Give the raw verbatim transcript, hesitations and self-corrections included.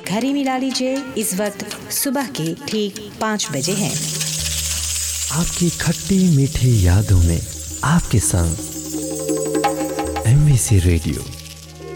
घड़ी मिला लीजिए। इस वक्त सुबह के ठीक पाँच बजे हैं। आपकी खट्टी मीठी यादों में आपके संग एमबीसी रेडियो।